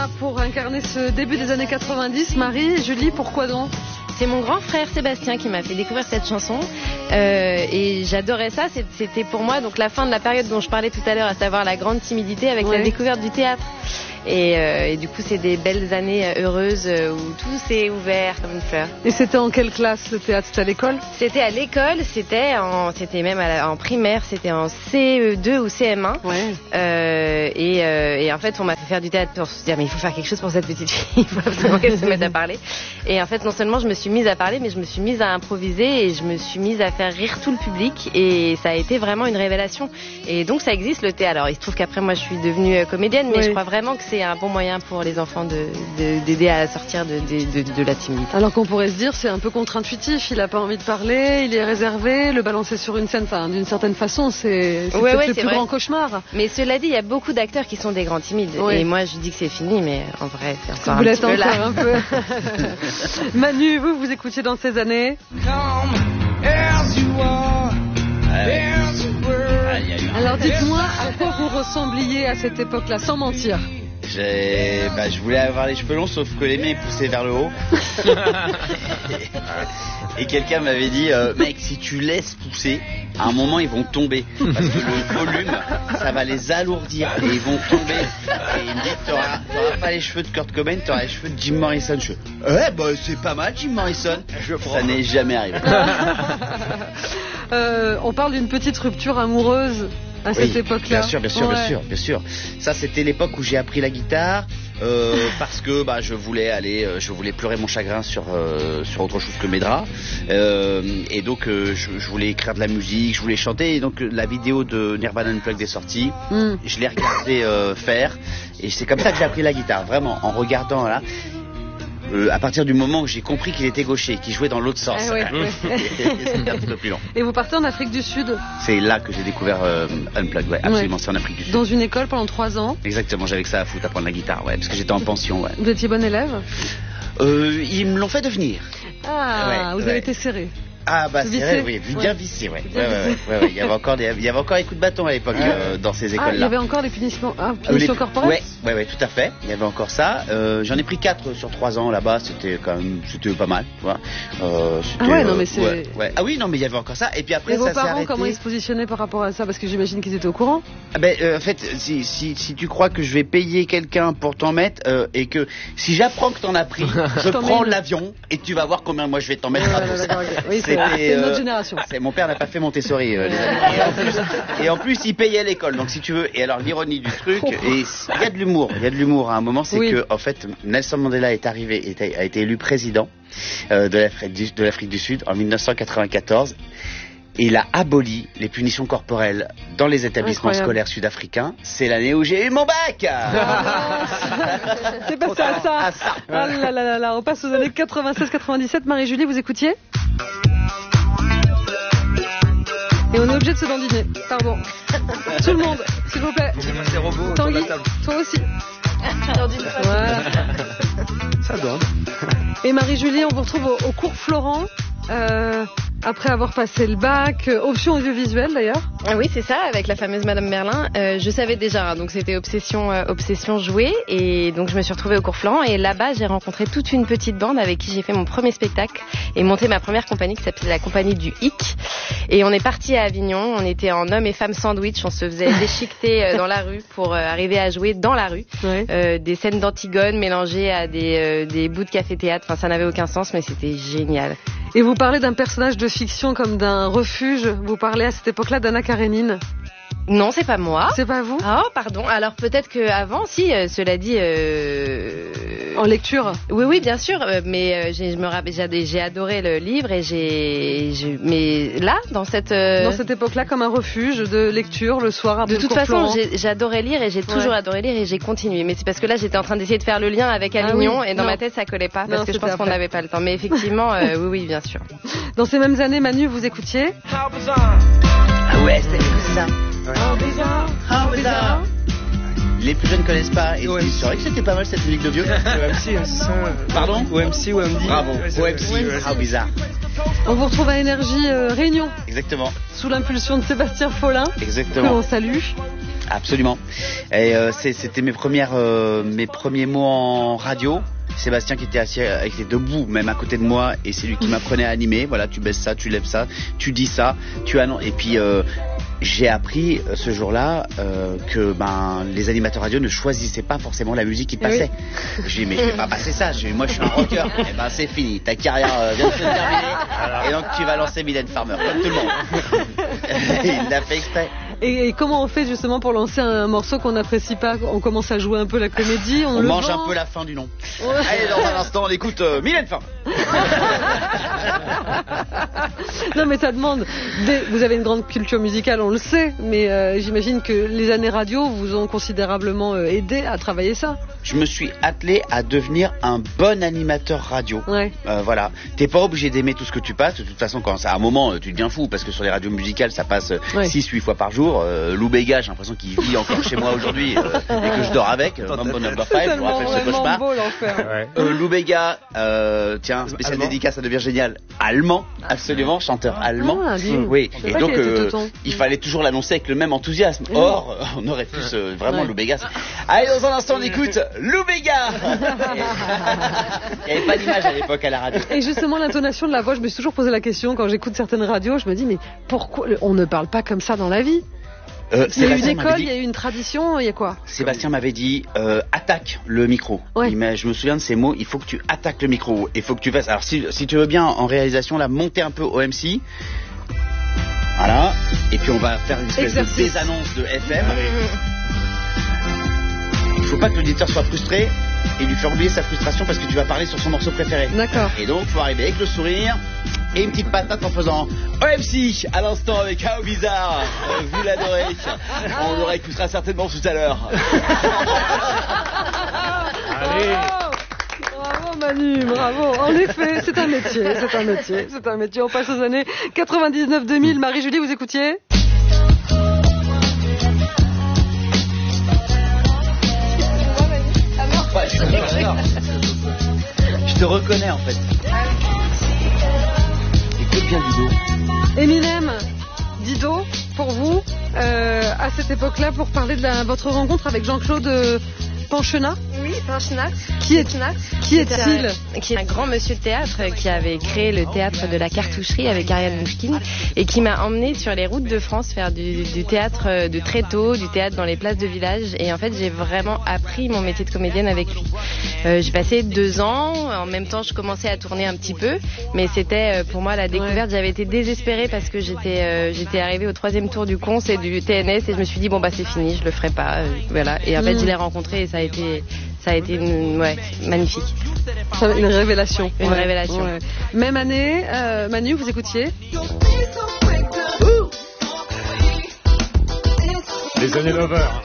Pour incarner ce début des années 90, Marie, Julie, pourquoi donc ? C'est mon grand frère Sébastien qui m'a fait découvrir cette chanson et j'adorais ça. C'était pour moi donc la fin de la période dont je parlais tout à l'heure, à savoir la grande timidité avec la découverte du théâtre. Et du coup, c'est des belles années heureuses où tout s'est ouvert comme une fleur. Et c'était en quelle classe le théâtre ? C'était à l'école ? C'était à l'école, c'était même en primaire, c'était en CE2 ou CM1. Ouais. Et en fait, on m'a fait faire du théâtre pour se dire mais il faut faire quelque chose pour cette petite fille, il faut absolument qu'elle se mette à parler. Et en fait, non seulement je me suis mise à parler, mais je me suis mise à improviser et je me suis mise à faire rire tout le public. Et ça a été vraiment une révélation. Et donc, ça existe le théâtre. Alors, il se trouve qu'après, moi, je suis devenue comédienne, mais je crois vraiment que c'est un bon moyen pour les enfants d'aider à sortir de la timidité. Alors qu'on pourrait se dire, c'est un peu contre-intuitif, il n'a pas envie de parler, il est réservé, le balancer sur une scène, enfin, d'une certaine façon, c'est le plus grand cauchemar. Mais cela dit, il y a beaucoup d'acteurs qui sont des grands timides. Et moi, je dis que c'est fini, mais en vrai, c'est encore vous un petit peu là. Un peu. Manu, vous écoutiez dans ces années ? Alors dites-moi à quoi vous ressembliez à cette époque-là, sans mentir. Je voulais avoir les cheveux longs, sauf que les miens poussaient vers le haut. Et quelqu'un m'avait dit, mec, si tu laisses pousser, à un moment ils vont tomber. Parce que le volume, ça va les alourdir et ils vont tomber. Et il me dit, t'auras pas les cheveux de Kurt Cobain, t'auras les cheveux de Jim Morrison. C'est pas mal Jim Morrison. Ça n'est jamais arrivé. On parle d'une petite rupture amoureuse à cette époque-là. Bien sûr. Ça, c'était l'époque où j'ai appris la guitare parce que je voulais pleurer mon chagrin sur autre chose que mes draps. Et donc, je voulais écrire de la musique, je voulais chanter. Et donc, la vidéo de Nirvana Unplugged est sortie. Je l'ai regardé faire. Et c'est comme ça que j'ai appris la guitare, vraiment, en regardant là. À partir du moment où j'ai compris qu'il était gaucher, qu'il jouait dans l'autre sens. C'était un petit peu plus long. Et vous partez en Afrique du Sud ? C'est là que j'ai découvert Unplugged, absolument, c'est en Afrique du Sud. Dans une école pendant 3 ans ? Exactement, j'avais que ça à foutre, apprendre la guitare, parce que j'étais en pension, Vous étiez bon élève ? Ils me l'ont fait devenir. Vous avez été serré. C'est vrai, oui, bien vissé, Il y avait encore les coups de bâton à l'époque dans ces écoles-là. Il y avait encore les punitions corporelles. Oui, tout à fait. Il y avait encore ça. J'en ai pris 4 sur 3 ans là-bas. C'était pas mal. Ah oui, non, mais il y avait encore ça. Et puis après, et vos ça s'est parents, arrêté. comment ils se positionnaient par rapport à ça ? Parce que j'imagine qu'ils étaient au courant. En fait, si tu crois que je vais payer quelqu'un pour t'en mettre et que si j'apprends que t'en as pris, je prends l'avion et tu vas voir combien moi je vais t'en mettre à tout ça. C'est notre génération. Mon père n'a pas fait Montessori, les amis. Et en plus, il payait à l'école. Donc, si tu veux, et alors l'ironie du truc, et il y a de l'humour. À un moment, c'est que, en fait, Nelson Mandela a été élu président de l'Afrique du Sud en 1994. Et il a aboli les punitions corporelles dans les établissements scolaires sud-africains. C'est l'année où j'ai eu mon bac. C'est passé à ça. Ah là, on passe aux années 96-97. Marie-Julie, vous écoutiez ? Et on est obligé de se dandiner. Pardon. Tout le monde, s'il vous plaît. Tanguy, toi aussi. Voilà. Ça donne. Et Marie-Julie, on vous retrouve au cours Florent. Après avoir passé le bac, option audiovisuelle d'ailleurs. Oui, c'est ça, avec la fameuse Madame Merlin. Je savais déjà, donc c'était obsession jouée, et donc je me suis retrouvée au cours Florent, et là-bas j'ai rencontré toute une petite bande avec qui j'ai fait mon premier spectacle et monté ma première compagnie qui s'appelait la compagnie du Hic. Et on est parti à Avignon, on était en hommes et femmes sandwich, on se faisait déchiqueter dans la rue pour arriver à jouer dans la rue. Des scènes d'Antigone mélangées à des bouts de café-théâtre, enfin ça n'avait aucun sens, mais c'était génial. Et vous parlez d'un personnage de fiction comme d'un refuge. Vous parlez à cette époque-là d'Anna Karénine. Non, c'est pas moi. C'est pas vous ? Oh, pardon. Alors peut-être qu'avant, si, cela dit... En lecture ? Oui, bien sûr. Mais j'ai adoré le livre et mais là, dans cette époque-là, comme un refuge de lecture le soir après de toute façon, j'adorais lire et j'ai toujours adoré lire et j'ai continué. Mais c'est parce que là, j'étais en train d'essayer de faire le lien avec Avignon et dans ma tête, ça collait pas parce que je pense qu'on n'avait pas le temps. Mais effectivement, oui, bien sûr. Dans ces mêmes années, Manu, vous écoutiez ? Ah ouais, c'est ça. How bizarre. Les plus jeunes connaissent pas. Et c'est vrai que c'était pas mal cette musique de vieux. OMC, c'est ça. Pardon ? OMC, OMD. Bravo. OMC, How bizarre. On vous retrouve à Énergie Réunion. Exactement. Sous l'impulsion de Sébastien Follin. Exactement. On salue. Absolument. Et c'était mes premiers mots en radio. Sébastien qui était assis, était debout même à côté de moi et c'est lui qui m'apprenait à animer. Voilà, tu baisses ça, tu lèves ça, tu dis ça, et puis j'ai appris ce jour-là que les animateurs radio ne choisissaient pas forcément la musique qu'ils passaient. Oui. J'ai dit mais je vais pas passer ça, moi je suis un rocker. Et c'est fini, ta carrière vient de se terminer et donc tu vas lancer Mylène Farmer comme tout le monde. Il l'a fait exprès. Et comment on fait justement pour lancer un morceau qu'on n'apprécie pas? On commence à jouer un peu la comédie, on mange un peu la fin du nom. Ouais. Allez, dans un instant, on écoute Mylène Farmer. Non mais ça demande, vous avez une grande culture musicale, on le sait, mais j'imagine que les années radio vous ont considérablement aidé à travailler ça. Je me suis attelé à devenir un bon animateur radio. Ouais. Voilà, t'es pas obligé d'aimer tout ce que tu passes. De toute façon, quand à un moment, tu deviens fou parce que sur les radios musicales, ça passe 6-8 fois par jour. Lou Béga, j'ai l'impression qu'il vit encore chez moi aujourd'hui et que je dors avec. Mambo Number 5, je vous rappelle ce cauchemar. Lou Béga, tiens, spécial dédicace, ça devient génial. Allemand, absolument, chanteur allemand. Oui, et donc il fallait toujours l'annoncer avec le même enthousiasme. Or, on aurait plus vraiment Lou Béga. Allez, dans un instant, on écoute Lou Béga. Il n'y avait pas d'image à l'époque à la radio. Et justement, l'intonation de la voix, je me suis toujours posé la question quand j'écoute certaines radios, je me dis mais pourquoi on ne parle pas comme ça dans la vie? Il y a eu une école, il y a eu une tradition, il y a quoi? Sébastien m'avait dit attaque le micro. Ouais. Je me souviens de ces mots, il faut que tu attaques le micro, il faut que tu fasses. Alors si tu veux bien en réalisation là, monter un peu au MC. Voilà. Et puis on va faire une espèce de désannonce de FM. Il faut pas que l'auditeur soit frustré et lui faire oublier sa frustration parce que tu vas parler sur son morceau préféré. D'accord. Et donc faut arriver avec le sourire et une petite patate en faisant OMC à l'instant avec How Bizarre. Vous l'adorez. On le réécoutera certainement tout à l'heure. Allez. Bravo Manu, bravo. En effet, c'est un métier. On passe aux années 99-2000. Marie-Julie, vous écoutiez? Je te reconnais en fait. Écoute bien Dido. Eminem, Dido, pour vous, à cette époque-là, pour parler de votre rencontre avec Jean-Claude Panchenat. Oui, Panchenat. Qui est-il? Qui est un grand monsieur de théâtre qui avait créé le théâtre de la Cartoucherie avec Ariane Mouchkine et qui m'a emmené sur les routes de France faire du théâtre de très tôt, du théâtre dans les places de village. Et en fait, j'ai vraiment appris mon métier de comédienne avec lui. J'ai passé 2 ans. En même temps, je commençais à tourner un petit peu. Mais c'était pour moi la découverte. J'avais été désespérée parce que j'étais arrivée au 3e tour du Cons et du TNS et je me suis dit bon c'est fini, je le ferai pas. Voilà. Et en fait, je l'ai rencontré et ça a été magnifique. Une révélation. Une révélation. Ouais. Même année, Manu, vous écoutiez? Les années Lovers.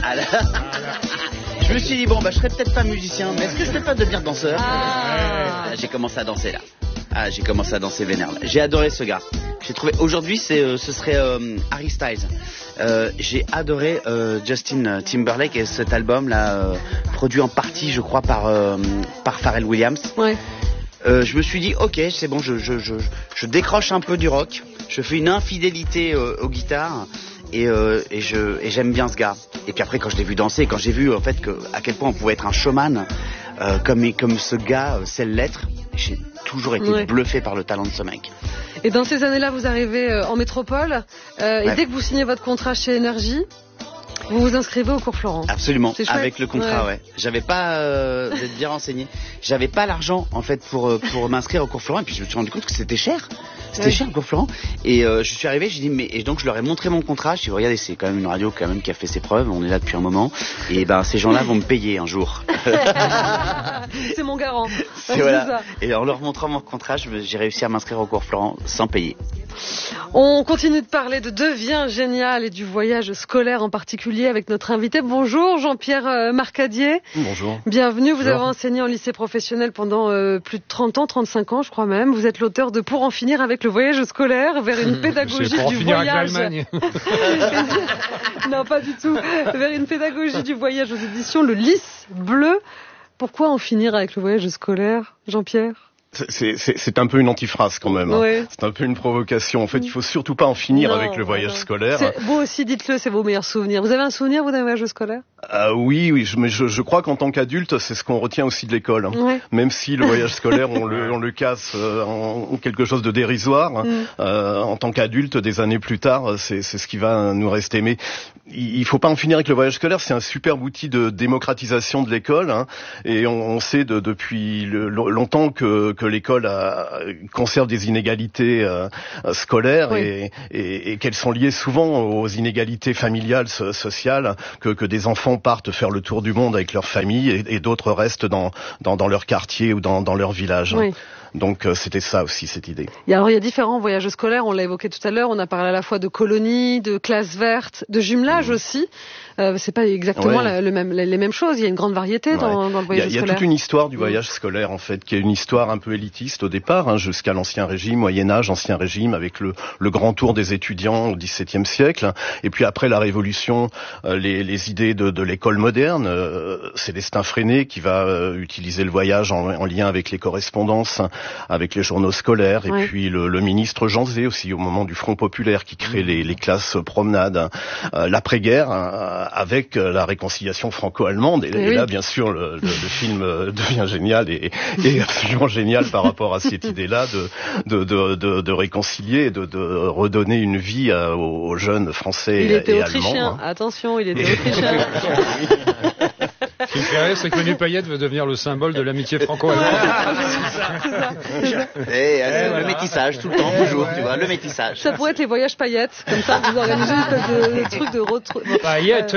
Je me suis dit je serais peut-être pas musicien, mais est-ce que je peux pas devenir danseur? J'ai commencé à danser là. J'ai commencé à danser vénère là. J'ai adoré ce gars. J'ai trouvé aujourd'hui ce serait Harry Styles. J'ai adoré Justin Timberlake et cet album là produit en partie je crois par Pharrell Williams. Ouais. Je me suis dit ok c'est bon, je décroche un peu du rock, je fais une infidélité aux guitares et j'aime bien ce gars. Et puis après quand je l'ai vu danser, quand j'ai vu en fait à quel point on pouvait être un showman comme ce gars sait l'être, j'ai toujours été bluffé par le talent de ce mec. Et dans ces années-là, vous arrivez en métropole et dès que vous signez votre contrat chez Énergie, vous vous inscrivez au cours Florent. Absolument, avec le contrat, J'avais pas, vous êtes bien renseigné, j'avais pas l'argent en fait pour m'inscrire au cours Florent et puis je me suis rendu compte que c'était cher. C'était cher le cours Florent. Et je suis arrivé, j'ai dit et donc je leur ai montré mon contrat. Je dis regardez, c'est quand même une radio qui a fait ses preuves. On est là depuis un moment. Et ces gens-là vont me payer un jour. C'est mon garant. Voilà. Ça. Et en leur montrant mon contrat, j'ai réussi à m'inscrire au cours Florent sans payer. On continue de parler de Deviens génial et du voyage scolaire en particulier avec notre invité. Bonjour Jean-Pierre Marcadier. Bonjour. Bienvenue. Vous avez enseigné en lycée professionnel pendant plus de 30 ans, 35 ans je crois même. Vous êtes l'auteur de Pour en finir avec le voyage scolaire vers une pédagogie pour en du finir voyage. Avec l'Allemagne. Non, pas du tout. Vers une pédagogie du voyage aux éditions Le Lys Bleu. Pourquoi en finir avec le voyage scolaire, Jean-Pierre ? C'est un peu une antiphrase quand même. Ouais. C'est un peu une provocation. En fait, il faut surtout pas en finir avec le voyage scolaire. Vous aussi, dites-le, c'est vos meilleurs souvenirs. Vous avez un souvenir, vous, d'un voyage scolaire? Oui, mais je crois qu'en tant qu'adulte, c'est ce qu'on retient aussi de l'école. Ouais. Même si le voyage scolaire, on le casse en quelque chose de dérisoire. En tant qu'adulte, des années plus tard, c'est ce qui va nous rester. Mais il faut pas en finir avec le voyage scolaire. C'est un superbe outil de démocratisation de l'école. Et on sait depuis longtemps que l'école conserve des inégalités scolaires et qu'elles sont liées souvent aux inégalités familiales, sociales, que des enfants partent faire le tour du monde avec leur famille et d'autres restent dans leur quartier ou dans leur village. Oui. Donc c'était ça aussi, cette idée. Alors il y a différents voyages scolaires, on l'a évoqué tout à l'heure, on a parlé à la fois de colonies, de classes vertes, de jumelage aussi. C'est pas exactement les mêmes choses, il y a une grande variété dans le voyage scolaire. Il y a toute une histoire du voyage scolaire en fait, qui est une histoire un peu élitiste au départ, jusqu'à l'Ancien Régime, Moyen-Âge, Ancien Régime, avec le grand tour des étudiants au XVIIe siècle. Et puis après la Révolution, les idées de l'école moderne, Célestin Freinet qui va utiliser le voyage en lien avec les correspondances, avec les journaux scolaires, et puis le ministre Jean Zay aussi au moment du Front populaire qui crée les classes promenades, l'après-guerre avec la réconciliation franco-allemande et là bien sûr le film devient génial et absolument génial par rapport à cette idée-là de réconcilier et de redonner une vie aux jeunes français et allemands. Il était autrichien, attention, il était autrichien. Ce qui me fait rire, c'est que Manu Payette veut devenir le symbole de l'amitié franco-allemande. Le métissage, tout le temps, toujours, tu vois, le métissage. Ça pourrait être les voyages paillettes, comme ça, vous organisez une espèce de truc de retour. Paillettes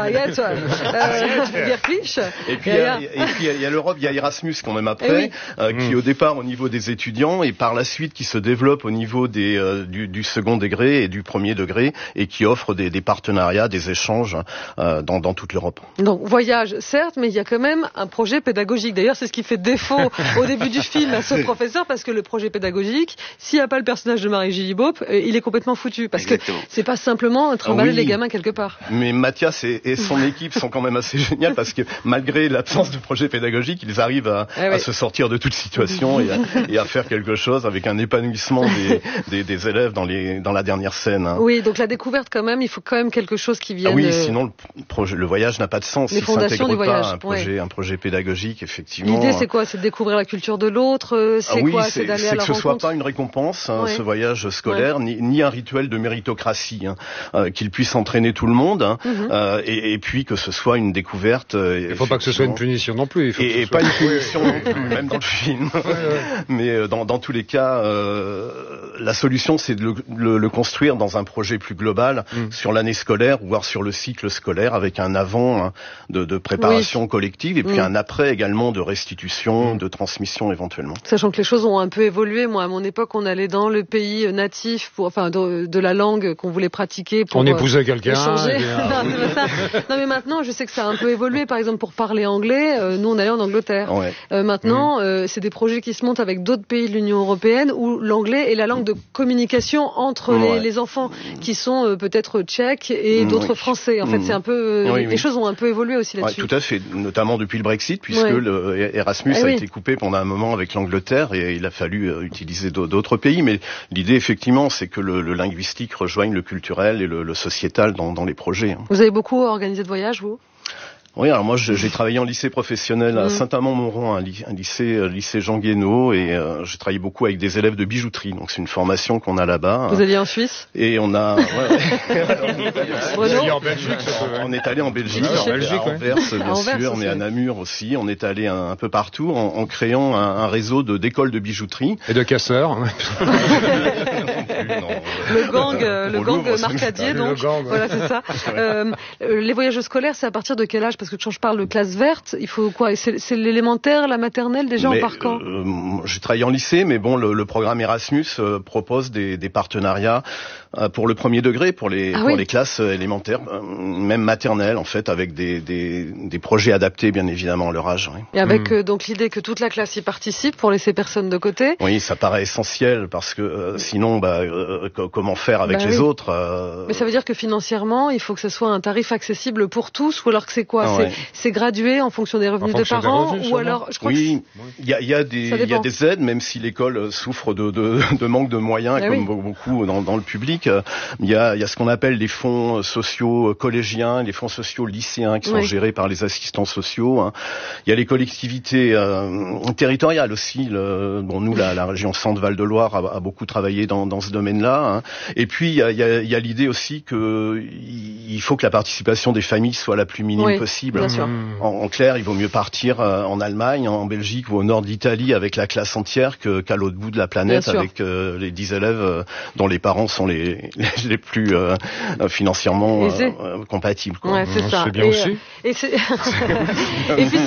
Wirklich. Et puis il y a l'Europe, il y a Erasmus quand même après, qui au départ au niveau des étudiants et par la suite qui se développe au niveau du second degré et du premier degré et qui offre des partenariats, des échanges dans toute l'Europe. Donc voyage, certes, mais il y a quand même un projet pédagogique. D'ailleurs, c'est ce qui fait défaut au début du film à ce professeur, parce que le projet pédagogique, s'il n'y a pas le personnage de Marie Gillibope, il est complètement foutu. Parce que c'est pas simplement trimballer les gamins quelque part. Mais Mathias et son équipe sont quand même assez géniales parce que malgré l'absence de projet pédagogique, ils arrivent à se sortir de toute situation et à faire quelque chose avec un épanouissement des élèves dans la dernière scène. Oui, donc la découverte quand même, il faut quand même quelque chose qui vienne... sinon le voyage n'a pas de sens. Les fondations du voyage. Un projet pédagogique, effectivement. L'idée, c'est quoi? C'est de découvrir la culture de l'autre? C'est quoi? C'est d'aller à la rencontre? C'est que ce soit pas une récompense, ce voyage scolaire, ni un rituel de méritocratie, qu'il puisse entraîner tout le monde, et puis que ce soit une découverte. Il ne faut pas que ce soit une punition non plus. Et pas une punition non plus, même dans le film. Mais dans tous les cas, la solution, c'est de le construire dans un projet plus global sur l'année scolaire, voire sur le cycle scolaire, avec un avant de préparation collective et puis un après également de restitution, de transmission éventuellement. Sachant que les choses ont un peu évolué. Moi, à mon époque, on allait dans le pays natif, de la langue qu'on voulait pratiquer pour on épousait quelqu'un. Échanger. Non, mais maintenant, je sais que ça a un peu évolué. Par exemple, pour parler anglais, nous, on allait en Angleterre. Maintenant, c'est des projets qui se montent avec d'autres pays de l'Union européenne où l'anglais est la langue de communication entre les enfants qui sont peut-être tchèques et d'autres français. En fait, c'est un peu les choses ont un peu évolué aussi là-dessus. Tout à fait, notamment depuis le Brexit, puisque le Erasmus a été coupé pendant un moment avec l'Angleterre et il a fallu utiliser d'autres pays. Mais l'idée, effectivement, c'est que le linguistique rejoigne le culturel et le sociétal dans les projets. Vous avez beaucoup organisé de voyages, vous ? Oui, alors moi j'ai travaillé en lycée professionnel à Saint-Amand-Montrond, un lycée Jean Guénaud, et j'ai travaillé beaucoup avec des élèves de bijouterie. Donc c'est une formation qu'on a là-bas. Vous alliez en Suisse ? Et on a en Belgique. On est allé en Belgique, à Anvers bien sûr, mais à Namur aussi. On est allé un peu partout en créant un réseau d'écoles de bijouterie et de casseurs. Le gang Marcadier, donc. Voilà, c'est ça. Les voyages scolaires, c'est à partir de quel âge ? Parce que quand je parle de classe verte, il faut quoi ? C'est l'élémentaire, la maternelle, déjà en part quand ? J'ai travaillé en lycée, mais bon, le programme Erasmus propose des partenariats pour le premier degré, pour les classes élémentaires, même maternelles en fait, avec des projets adaptés bien évidemment à leur âge. Oui. Et avec donc l'idée que toute la classe y participe pour laisser personne de côté. Oui, ça paraît essentiel parce que sinon, comment faire avec les autres Mais ça veut dire que financièrement, il faut que ce soit un tarif accessible pour tous, ou alors que c'est quoi ? c'est gradué en fonction des revenus des parents, ou alors je crois il y a des aides, même si l'école souffre de manque de moyens, comme beaucoup dans le public. Il y a ce qu'on appelle les fonds sociaux collégiens, les fonds sociaux lycéens qui sont gérés par les assistants sociaux. Il y a les collectivités territoriales aussi. Nous, la région Centre-Val de Loire a beaucoup travaillé dans ce domaine-là. Et puis il y a l'idée aussi que il faut que la participation des familles soit la plus minime possible. Bien sûr. En clair, il vaut mieux partir en Allemagne, en Belgique ou au nord d'Italie avec la classe entière qu'à l'autre bout de la planète avec les 10 élèves dont les parents sont les plus financièrement compatibles. Ouais, c'est ça. C'est bien aussi. Et puis